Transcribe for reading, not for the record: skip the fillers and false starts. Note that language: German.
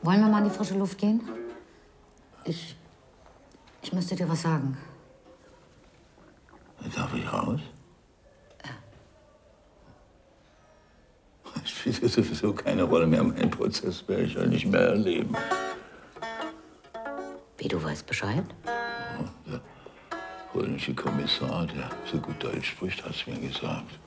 Wollen wir mal in die frische Luft gehen? Ich müsste dir was sagen. Darf ich raus? Ja. Es spielt ja sowieso keine Rolle mehr. Mein Prozess werde ich ja nicht mehr erleben. Wie, du weißt Bescheid? Ja, der polnische Kommissar, der so gut Deutsch spricht, hat es mir gesagt.